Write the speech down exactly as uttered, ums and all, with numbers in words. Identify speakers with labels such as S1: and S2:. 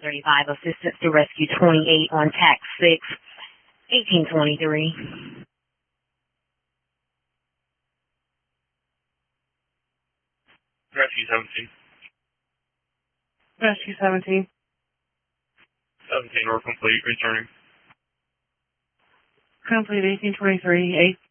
S1: thirty-five, assistance to rescue twenty-eight on tax six, eighteen twenty-three.
S2: Rescue seventeen.
S3: Rescue seventeen.
S2: seventeen or complete, returning.
S3: Complete eighteen twenty-three, eight